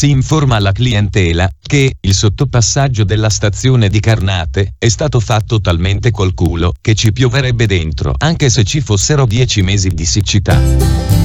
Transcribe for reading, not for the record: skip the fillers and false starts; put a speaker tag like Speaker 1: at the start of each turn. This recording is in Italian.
Speaker 1: Si informa alla clientela che il sottopassaggio della stazione di Carnate è stato fatto talmente col culo che ci pioverebbe dentro anche se ci fossero 10 mesi di siccità.